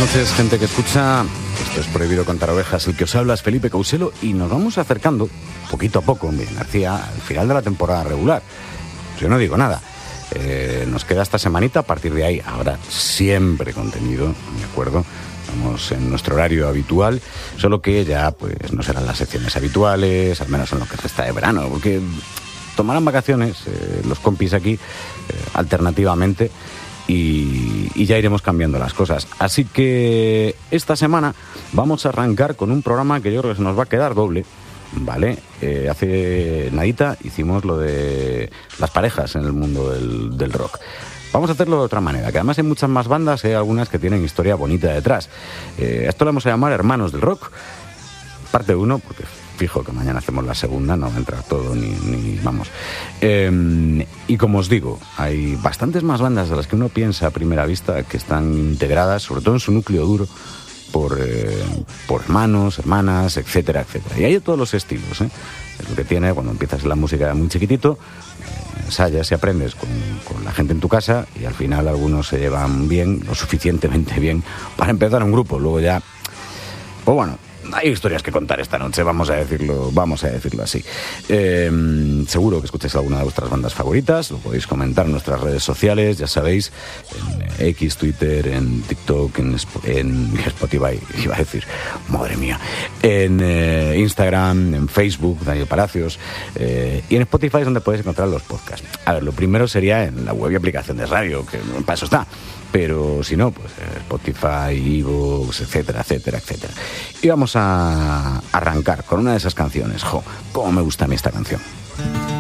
noches, gente que escucha. Esto es Prohibido Contar Ovejas. El que os habla es Felipe Couselo y nos vamos acercando, poquito a poco, en García, al final de la temporada regular. Yo no digo nada. Nos queda esta semanita, a partir de ahí habrá siempre contenido, ¿de acuerdo? Estamos en nuestro horario habitual, solo que ya pues no serán las secciones habituales, al menos en lo que resta de verano, porque tomarán vacaciones los compis aquí, alternativamente, y ya iremos cambiando las cosas. Así que esta semana vamos a arrancar con un programa que yo creo que se nos va a quedar doble, ¿vale? Hace nadita hicimos lo de las parejas en el mundo del rock. Vamos a hacerlo de otra manera, que además hay muchas más bandas, hay algunas que tienen historia bonita detrás. Esto lo vamos a llamar Hermanos del Rock, parte 1, porque fijo que mañana hacemos la segunda, no va a entrar todo ni vamos. Y como os digo, hay bastantes más bandas de las que uno piensa a primera vista que están integradas, sobre todo en su núcleo duro, por hermanos, hermanas, etcétera, etcétera. Y hay de todos los estilos, ¿eh? Es lo que tiene cuando empiezas la música muy chiquitito, ensayas y aprendes con la gente en tu casa y al final algunos se llevan bien, lo suficientemente bien para empezar un grupo. Luego ya, pues bueno, hay historias que contar esta noche, vamos a decirlo así. Seguro que escucháis alguna de vuestras bandas favoritas, lo podéis comentar en nuestras redes sociales, ya sabéis, en X, Twitter, en TikTok, en Spotify, iba a decir, madre mía, en Instagram, en Facebook, Daniel Palacios, y en Spotify es donde podéis encontrar los podcasts. A ver, lo primero sería en la web y aplicación de radio, que para eso está. Pero si no, pues Spotify, iVoox, etcétera, etcétera, etcétera. Y vamos a arrancar con una de esas canciones. ¡Jo! ¡Cómo me gusta a mí esta canción!